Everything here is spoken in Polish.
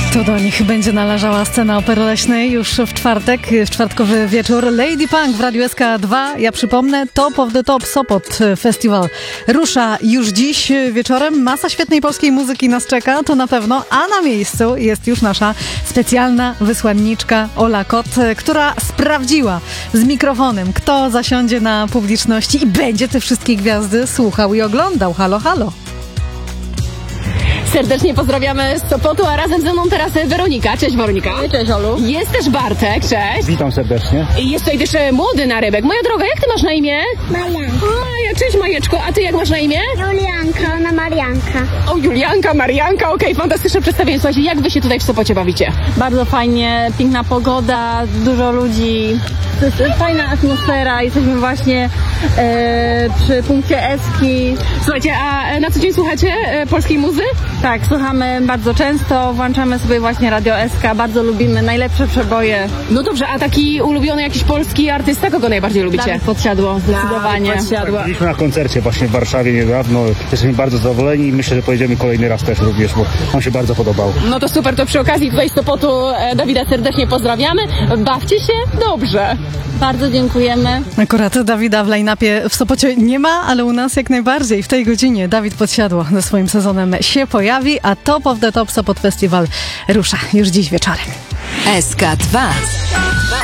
To do nich będzie należała scena Opery Leśnej już w czwartek, w czwartkowy wieczór. Lady Punk w Radiu SK2. Ja przypomnę, Top of the Top Sopot Festival rusza już dziś wieczorem. Masa świetnej polskiej muzyki nas czeka, to na pewno. A na miejscu jest już nasza specjalna wysłanniczka Ola Kot, która sprawdziła z mikrofonem, kto zasiądzie na publiczności i będzie te wszystkie gwiazdy słuchał i oglądał. Halo, halo. Serdecznie pozdrawiamy z Sopotu, a razem ze mną teraz Weronika. Cześć Weronika. Cześć Olu. Jest też Bartek, cześć. Witam serdecznie. I jest tutaj też młody narybek. Moja droga, jak ty masz na imię? Marianka. Maja, cześć Majeczko, a ty jak masz na imię? Julianka, ona Marianka. O, Julianka, Marianka, okej, fantastyczne przedstawienie. Słuchajcie, jak wy się tutaj w Sopocie bawicie? Bardzo fajnie, piękna pogoda, dużo ludzi. To jest fajna atmosfera. Jesteśmy właśnie przy punkcie Eski. Słuchajcie, a na co dzień słuchacie polskiej muzy? Tak, słuchamy bardzo często, włączamy sobie właśnie Radio SK, bardzo lubimy najlepsze przeboje. No dobrze, a taki ulubiony jakiś polski artysta, kogo najbardziej lubicie? Dawid Podsiadło, zdecydowanie. Byliśmy na koncercie właśnie w Warszawie niedawno. Jesteśmy bardzo zadowoleni i myślę, że pojedziemy kolejny raz też również, bo nam się bardzo podobało. No to super, to przy okazji tutaj z Sopotu Dawida serdecznie pozdrawiamy. Bawcie się dobrze. Bardzo dziękujemy. Akurat Dawida w line-upie w Sopocie nie ma, ale u nas jak najbardziej. W tej godzinie Dawid Podsiadło ze swoim sezonem się pojawi, a Top of the Top Sopot Festival rusza już dziś wieczorem. SK2.